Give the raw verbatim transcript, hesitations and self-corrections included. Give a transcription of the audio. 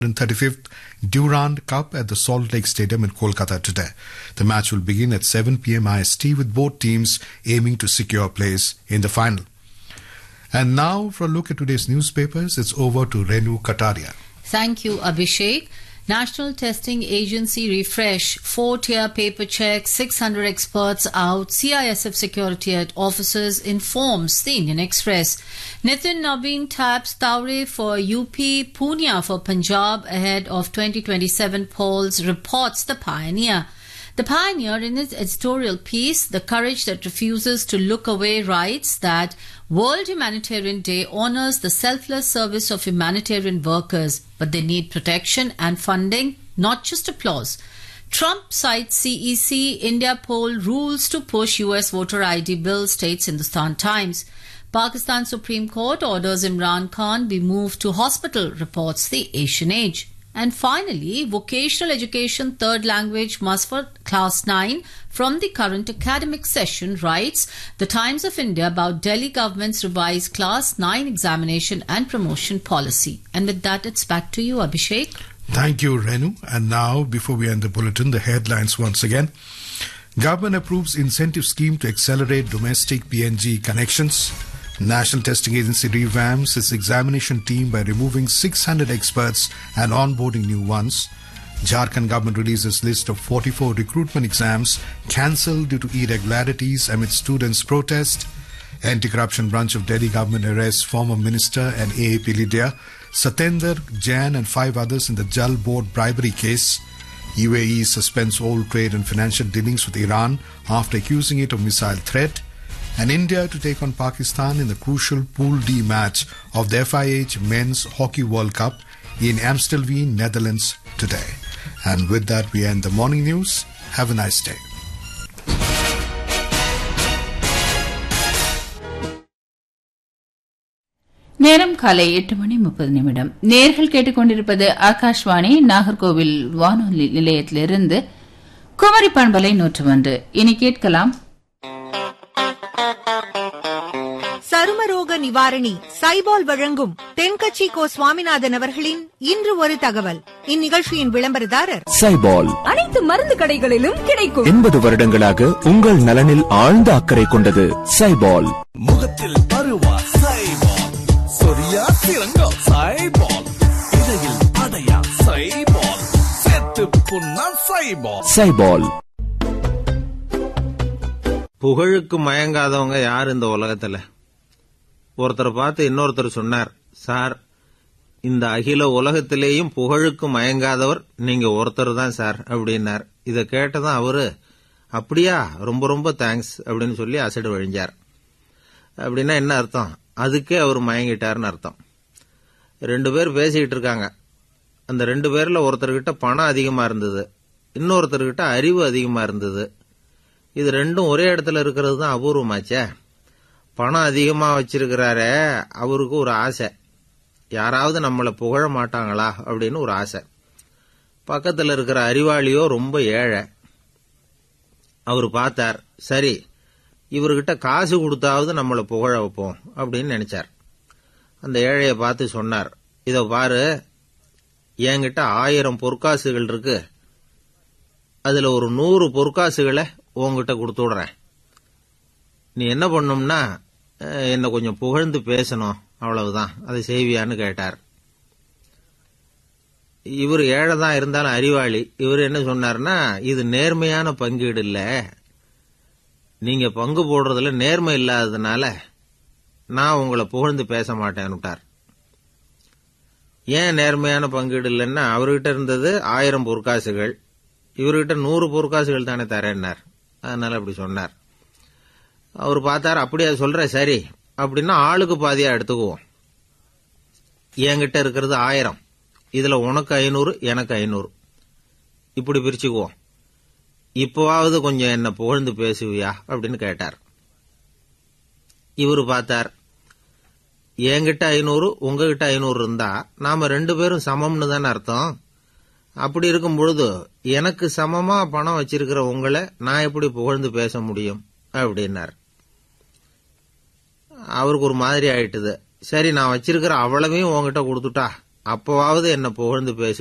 thirty-fifth Durand Cup at the Salt Lake Stadium in Kolkata today. The match will begin at seven p m I S T with both teams aiming to secure a place in the final. And now for a look at today's newspapers, it's over to Renu Kataria. Thank you, Abhishek. National Testing Agency refresh, four-tier paper check, six hundred experts out, C I S F security at offices informs the Indian Express. Nitin Nabin taps Taure for U P, Punia for Punjab ahead of twenty twenty-seven polls, reports the Pioneer. The Pioneer, in its editorial piece, The Courage That Refuses to Look Away, writes that World Humanitarian Day honors the selfless service of humanitarian workers, but they need protection and funding, not just applause. Trump cites C E C, India poll rules to push U S voter I D bill, states Hindustan Times. Pakistan Supreme Court orders Imran Khan be moved to hospital, reports the Asian Age. And finally, vocational education third language must for class nine from the current academic session, writes the Times of India about Delhi government's revised class nine examination and promotion policy. And with that, it's back to you, Abhishek. Thank you, Renu. And now, before we end the bulletin, the headlines once again. Government approves incentive scheme to accelerate domestic P N G connections. National Testing Agency revamps its examination team by removing six hundred experts and onboarding new ones. Jharkhand government releases list of forty-four recruitment exams cancelled due to irregularities amid students' protest. Anti-corruption branch of Delhi government arrests former minister and A A P leader Satyendra Jain and five others in the Jal Board bribery case. U A E suspends all trade and financial dealings with Iran after accusing it of missile threat. And India to take on Pakistan in the crucial Pool D match of the F I H Men's Hockey World Cup in Amstelveen, Netherlands today. And with that, we end the morning news. Have a nice day. நேரம் காலை எட்டு மணி முப்பது நிமிடம். நேர்கள் கேட்டுக்கொண்டிருப்பது ஆகாஷ்வாணி நாகர்கோவில் வானொலி நிலையத்திலிருந்து குமரி பண்பலை நூற்று ஒன்று. இனி கேட்கலாம் சருமரோக நிவாரணி சைபால் வழங்கும் தென்கட்சி கோ சுவாமிநாதன் அவர்களின் இன்று ஒரு தகவல். இந்நிகழ்ச்சியின் விளம்பரதாரர் சைபால். அனைத்து மருந்து கடைகளிலும் கிடைக்கும். எண்பது வருடங்களாக உங்கள் நலனில் ஆழ்ந்த அக்கறை கொண்டது சைபால். முகத்தில் பருவா சைபால், சொரியா சிறங்கா சைபால், இடையில் அடையா சைபால், செத்து புண்ணா சைபால். சைபால். புகழுக்கு மயங்காதவங்க யார் இந்த உலகத்துல? ஒருத்தரை பார்த்து இன்னொருத்தர் சொன்னார், சார், இந்த அகில உலகத்திலேயும் புகழுக்கு மயங்காதவர் நீங்க ஒருத்தர் தான் சார் அப்படின்னார். இதை கேட்டதான் அவரு, அப்படியா, ரொம்ப ரொம்ப தேங்க்ஸ் அப்படின்னு சொல்லி அசடு வழிஞ்சார். அப்படின்னா என்ன அர்த்தம்? அதுக்கே அவர் மயங்கிட்டார்னு அர்த்தம். ரெண்டு பேர் பேசிக்கிட்டு இருக்காங்க. அந்த ரெண்டு பேர்ல ஒருத்தர்கிட்ட பணம் அதிகமா இருந்தது, இன்னொருத்தர்கிட்ட அறிவு அதிகமா இருந்தது. இது ரெண்டும் ஒரே இடத்துல இருக்கிறது தான் அபூர்வமாச்சே. பணம் அதிகமா வச்சிருக்கிறாரே, அவருக்கு ஒரு ஆசை, யாராவது நம்மளை புகழ மாட்டாங்களா அப்படின்னு ஒரு ஆசை. பக்கத்தில் இருக்கிற அறிவாளியோ ரொம்ப ஏழை. அவர் பார்த்தார், சரி, இவர்கிட்ட காசு கொடுத்தாவது நம்மளை புகழ வைப்போம் அப்படின்னு நினைச்சார். அந்த ஏழையை பார்த்து சொன்னார், இதோ பாரு, என்கிட்ட ஆயிரம் பொற்காசுகள் இருக்கு, அதுல ஒரு நூறு பொற்காசுகளை உங்ககிட்ட கொடுத்து விடுறேன். நீ என்ன பண்ணும்னா என்ன கொஞ்சம் புகழ்ந்து பேசணும், அவ்வளவுதான், அதை செய்வியான்னு கேட்டார். இவர் ஏழை தான் இருந்தாலும் அறிவாளி. இவர் என்ன சொன்னார்னா, இது நேர்மையான பங்கீடு இல்ல, நீங்க பங்கு போடுறதுல நேர்மை இல்லாததுனால நான் உங்களை புகழ்ந்து பேச மாட்டேன்னுட்டார். ஏன் நேர்மையான பங்கீடு இல்லைன்னா, அவர்கிட்ட இருந்தது ஆயிரம் பொற்காசுகள், இவர்கிட்ட நூறு பொற்காசுகள் தானே தரேன்னார். அதனால அப்படி சொன்னார். அவர் பார்த்தார், அப்படியா சொல்ற, சரி, அப்படின்னா ஆளுக்கு பாதியா எடுத்துக்குவோம். என்கிட்ட இருக்கிறது ஆயிரம், இதுல உனக்கு ஐநூறு, எனக்கு ஐநூறு, இப்படி பிரிச்சுக்குவோம். இப்பவாவது கொஞ்சம் என்ன புகழ்ந்து பேசுவியா அப்படின்னு கேட்டார். இவரு பார்த்தார், என்கிட்ட ஐநூறு, உங்ககிட்ட ஐநூறு இருந்தா நாம ரெண்டு பேரும் சமம்னு தானே அர்த்தம். அப்படி இருக்கும் பொழுது எனக்கு சமமா பணம் வச்சிருக்கிற உங்களை நான் எப்படி புகழ்ந்து பேச முடியும் அப்படின்னார். அவருக்கு ஒரு மாதிரி ஆயிட்டுது. சரி, நான் வச்சிருக்கிற அவ்வளவையும் உங்ககிட்ட கொடுத்துட்டா அப்பவாவது என்ன புகழ்ந்து பேச